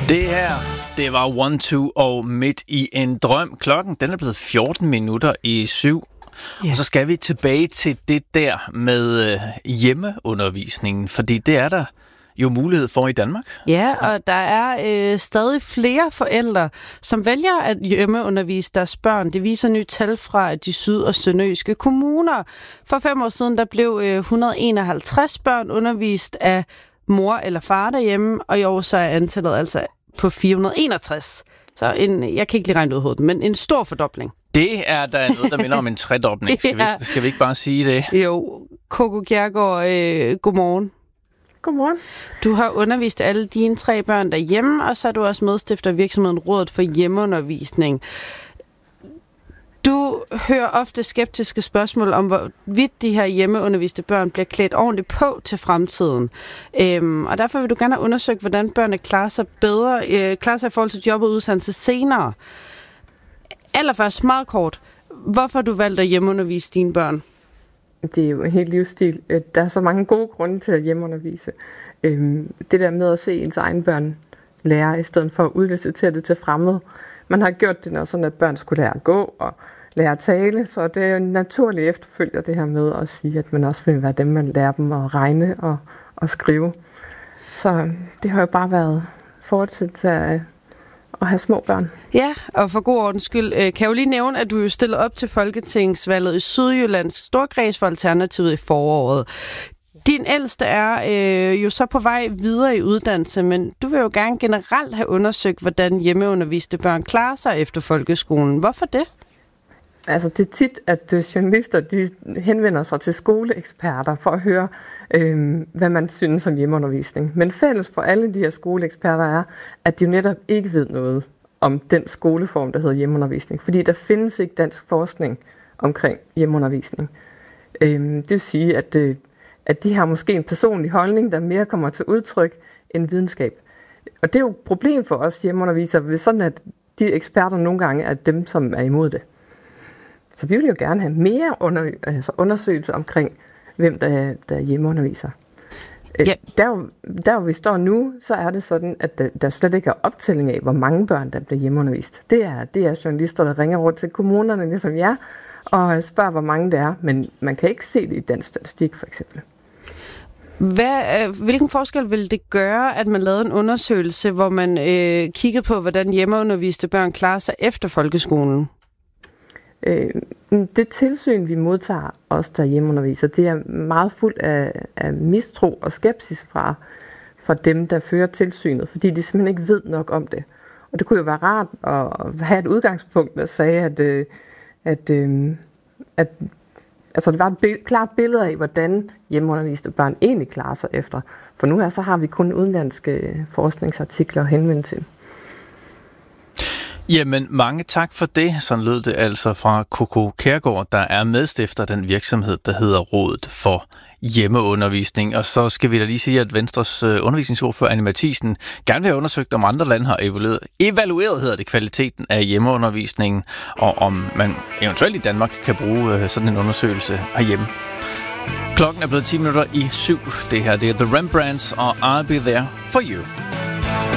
Det her, det var 1-2 og Midt i en drøm. Klokken, den er blevet 14 minutter i 7. Ja. Og så skal vi tilbage til det der med hjemmeundervisningen, fordi det er der jo mulighed for i Danmark. Ja, og der er stadig flere forældre, som vælger at hjemmeundervise deres børn. Det viser nye tal fra de syd- og sønderjyske kommuner. For 5 år siden, der blev 151 børn undervist af mor eller far derhjemme, og i år så er antallet altså på 461. Så jeg kan ikke lige regne ud hovedet, men en stor fordobling. Det er da noget, der minder om en tredobling. Skal vi ikke bare sige det? Jo, Coco Kjærgaard, godmorgen. Godmorgen. Du har undervist alle dine 3 børn derhjemme, og så er du også medstifter af virksomheden Rådet for Hjemmeundervisning. Du hører ofte skeptiske spørgsmål om, hvorvidt de her hjemmeunderviste børn bliver klædt ordentligt på til fremtiden. Og derfor vil du gerne have undersøgt, hvordan børnene klarer sig i forhold til job og uddannelse senere. Allerførst, meget kort, hvorfor har du valgt at hjemmeundervise dine børn? Det er jo en helt livsstil. Der er så mange gode grunde til at hjemmeundervise. Det der med at se ens egen børn lære, i stedet for at udlicitere det til fremmede. Man har gjort det, når sådan at børn skulle lære at gå og lære at tale, så det er jo naturligt efterfølger det her med at sige, at man også vil være dem, man lærer dem at regne og skrive. Så det har jo bare været fortsat at have små børn. Ja, og for god ordens skyld kan jeg jo lige nævne, at du jo stillede op til folketingsvalget i Sydjyllands Storkreds for Alternativet i foråret. Din ældste er jo så på vej videre i uddannelse, men du vil jo gerne generelt have undersøgt, hvordan hjemmeunderviste børn klarer sig efter folkeskolen. Hvorfor det? Altså det er tit, at journalister de henvender sig til skoleeksperter for at høre, hvad man synes om hjemmeundervisning. Men fælles for alle de her skoleeksperter er, at de jo netop ikke ved noget om den skoleform, der hedder hjemmeundervisning. Fordi der findes ikke dansk forskning omkring hjemmeundervisning. Det vil sige, at de har måske en personlig holdning, der mere kommer til udtryk end videnskab. Og det er jo et problem for os hjemmeundervisere, hvis sådan at de eksperter nogle gange er dem, som er imod det. Så vi vil jo gerne have mere undersøgelser omkring, hvem der hjemmeunderviser. Ja. Der vi står nu, så er det sådan, at der slet ikke er optælling af, hvor mange børn, der bliver hjemmeundervist. Det er journalister, der ringer rundt til kommunerne, ligesom jer, og spørger, hvor mange det er. Men man kan ikke se det i dansk statistik, for eksempel. Hvilken forskel ville det gøre, at man lavede en undersøgelse, hvor man kiggede på, hvordan hjemmeunderviste børn klarer sig efter folkeskolen? Det tilsyn, vi modtager os, der hjemmeunderviser, det er meget fuld af mistro og skepsis fra dem, der fører tilsynet, fordi de simpelthen ikke ved nok om det. Og det kunne jo være rart at have et udgangspunkt, der sagde, at det var et klart billede af, hvordan hjemmeunderviste børn egentlig klarer sig efter. For nu her, så har vi kun udenlandske forskningsartikler at henvende til. Jamen, mange tak for det. Sådan lød det altså fra Coco Kjærgaard, der er medstifter af den virksomhed, der hedder Rådet for Hjemmeundervisning. Og så skal vi da lige sige, at Venstres undervisningsordfører Anne Matthiesen gerne vil have undersøgt, om andre lande har evalueret hedder det, kvaliteten af hjemmeundervisningen, og om man eventuelt i Danmark kan bruge sådan en undersøgelse herhjemme. Klokken er blevet 10 minutter i 7. Det her det er The Rembrandts og I'll Be There For You.